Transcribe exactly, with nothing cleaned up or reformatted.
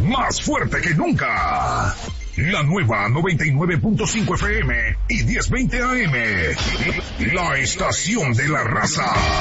más fuerte que nunca. La nueva noventa y nueve punto cinco F M y diez veinte A M. La estación de la raza.